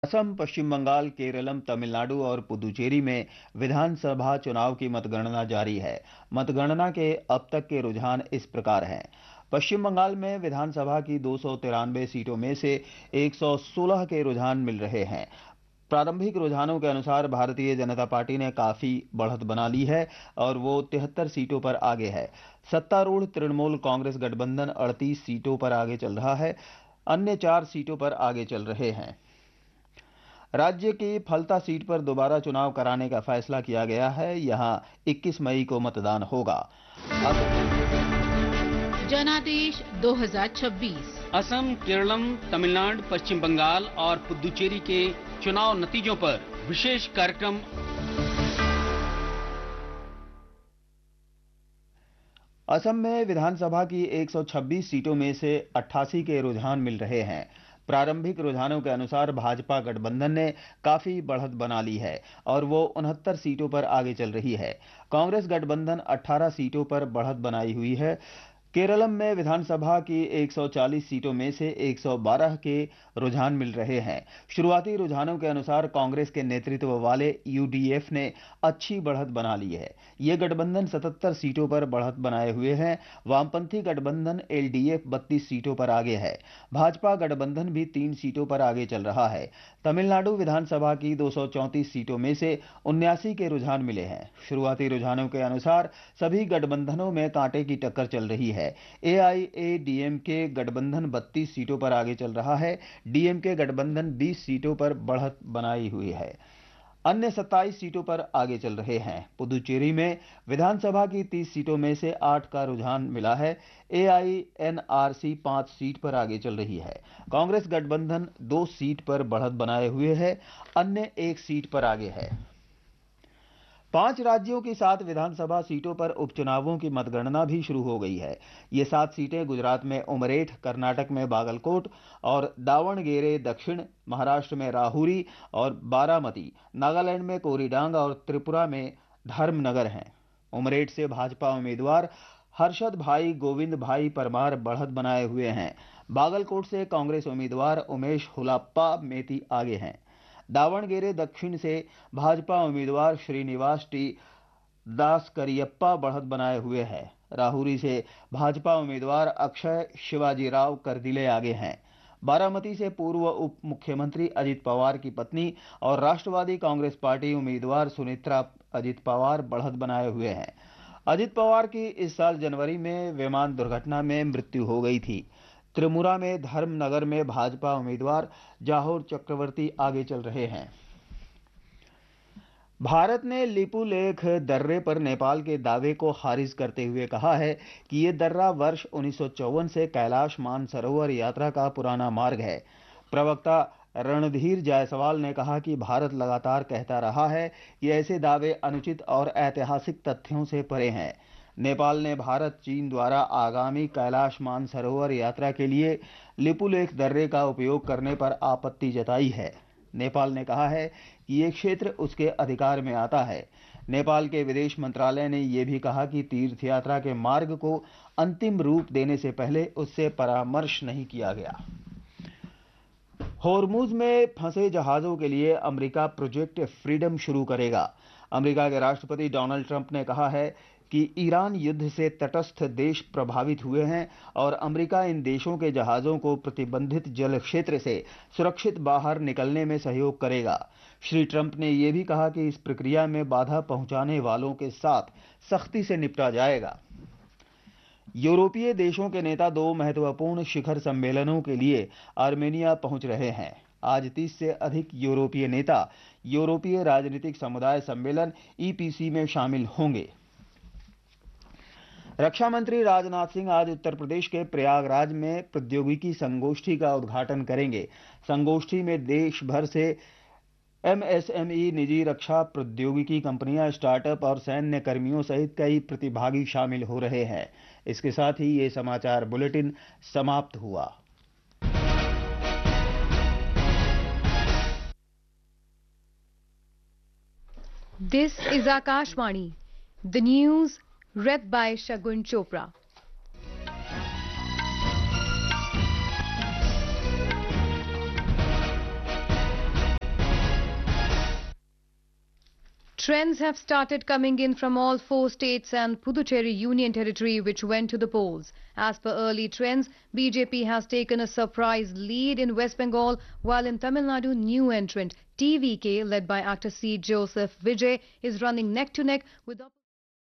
असम, पश्चिम बंगाल, केरलम, तमिलनाडु और पुदुचेरी में विधानसभा चुनाव की मतगणना जारी है। मतगणना के अब तक के रुझान इस प्रकार हैं। पश्चिम बंगाल में विधानसभा की 293 सीटों में से 116 के रुझान मिल रहे हैं। प्रारंभिक रुझानों के अनुसार भारतीय जनता पार्टी ने काफी बढ़त बना ली है और वो 73 सीटों पर आगे है। सत्तारूढ़ तृणमूल कांग्रेस गठबंधन 38 सीटों पर आगे चल रहा है। अन्य 4 सीटों पर आगे चल रहे हैं। राज्य की फलता सीट पर दोबारा चुनाव कराने का फैसला किया गया है। यहां 21 मई को मतदान होगा। अब जनादेश 2026। असम, केरलम, तमिलनाडु, पश्चिम बंगाल और पुदुचेरी के चुनाव नतीजों पर विशेष कार्यक्रम। असम में विधानसभा की 126 सीटों में से 88 के रुझान मिल रहे हैं। प्रारंभिक रुझानों के अनुसार भाजपा गठबंधन ने काफी बढ़त बना ली है और वो 69 सीटों पर आगे चल रही है। कांग्रेस गठबंधन 18 सीटों पर बढ़त बनाई हुई है। केरलम में विधानसभा की 140 सीटों में से 112 के रुझान मिल रहे हैं। शुरुआती रुझानों के अनुसार कांग्रेस के नेतृत्व वाले यूडीएफ ने अच्छी बढ़त बना ली है। ये गठबंधन 77 सीटों पर बढ़त बनाए हुए हैं। वामपंथी गठबंधन एलडीएफ 32 सीटों पर आगे है। भाजपा गठबंधन भी 3 सीटों पर आगे चल रहा है। तमिलनाडु विधानसभा की 234 सीटों में से 79 के रुझान मिले हैं। शुरुआती रुझानों के अनुसार सभी गठबंधनों में कांटे की टक्कर चल रही है। एआईएडीएमके गठबंधन 32 सीटों पर आगे चल रहा है। डीएमके गठबंधन 20 सीटों पर बढ़त बनाई हुई है। अन्य 27 सीटों पर आगे चल रहे हैं। पुदुचेरी में विधानसभा की 30 सीटों में से 8 का रुझान मिला है। एआईएनआरसी 5 सीट पर आगे चल रही है। कांग्रेस गठबंधन 2 सीट पर बढ़त बनाए हुए है। अन्य 1 सीट पर आगे है। 5 राज्यों की 7 विधानसभा सीटों पर उपचुनावों की मतगणना भी शुरू हो गई है। ये 7 सीटें गुजरात में उमरेठ, कर्नाटक में बागलकोट और दावणगेरे दक्षिण, महाराष्ट्र में राहुरी और बारामती, नागालैंड में कोरीडांग और त्रिपुरा में धर्मनगर हैं। उमरेठ से भाजपा उम्मीदवार हर्षद भाई गोविंद भाई परमार बढ़त बनाए हुए हैं। बागलकोट से कांग्रेस उम्मीदवार उमेश हुलाप्पा मेती आगे हैं। दावणगेरे दक्षिण से भाजपा उम्मीदवार श्रीनिवास टी दास करियप्पा बढ़त बनाए हुए हैं। राहुरी से भाजपा उम्मीदवार अक्षय शिवाजीराव करदिले आगे हैं। बारामती से पूर्व उप मुख्यमंत्री अजित पवार की पत्नी और राष्ट्रवादी कांग्रेस पार्टी उम्मीदवार सुनेत्रा अजित पवार बढ़त बनाए हुए हैं। अजित पवार की इस साल जनवरी में विमान दुर्घटना में मृत्यु हो गई थी। त्रिपुरा में धर्मनगर में भाजपा उम्मीदवार जाहोर चक्रवर्ती आगे चल रहे हैं। भारत ने लिपुलेख दर्रे पर नेपाल के दावे को खारिज करते हुए कहा है कि ये दर्रा वर्ष 1954 से कैलाश मानसरोवर यात्रा का पुराना मार्ग है। प्रवक्ता रणधीर जायसवाल ने कहा कि भारत लगातार कहता रहा है कि ऐसे दावे अनुचित और ऐतिहासिक तथ्यों से परे हैं। नेपाल ने भारत चीन द्वारा आगामी कैलाश मानसरोवर यात्रा के लिए लिपुलेख दर्रे का उपयोग करने पर आपत्ति जताई है। नेपाल ने कहा है कि ये क्षेत्र उसके अधिकार में आता है। नेपाल के विदेश मंत्रालय ने यह भी कहा कि तीर्थ यात्रा के मार्ग को अंतिम रूप देने से पहले उससे परामर्श नहीं किया गया। होर्मुज में फंसे जहाजों के लिए अमेरिका प्रोजेक्ट फ्रीडम शुरू करेगा। अमेरिका के राष्ट्रपति डोनाल्ड ट्रंप ने कहा है कि ईरान युद्ध से तटस्थ देश प्रभावित हुए हैं और अमेरिका इन देशों के जहाजों को प्रतिबंधित जल क्षेत्र से सुरक्षित बाहर निकलने में सहयोग करेगा। श्री ट्रंप ने यह भी कहा कि इस प्रक्रिया में बाधा पहुंचाने वालों के साथ सख्ती से निपटा जाएगा। यूरोपीय देशों के नेता 2 महत्वपूर्ण शिखर सम्मेलनों के लिए आर्मेनिया पहुंच रहे हैं। आज 30 से अधिक यूरोपीय नेता यूरोपीय राजनीतिक समुदाय सम्मेलन ईपीसी में शामिल होंगे। रक्षा मंत्री राजनाथ सिंह आज उत्तर प्रदेश के प्रयागराज में प्रौद्योगिकी संगोष्ठी का उद्घाटन करेंगे। संगोष्ठी में देश भर से एमएसएमई, निजी रक्षा प्रौद्योगिकी कंपनियां, स्टार्टअप और सैन्य कर्मियों सहित कई प्रतिभागी शामिल हो रहे हैं। इसके साथ ही ये समाचार बुलेटिन समाप्त हुआ। This is Akashvani. The news read by Shagun Chopra. Trends have started coming in from all 4 states and Puducherry Union Territory, which went to the polls. As per early trends, BJP has taken a surprise lead in West Bengal, while in Tamil Nadu, new entrant TVK, led by actor C. Joseph Vijay, is running neck to neck with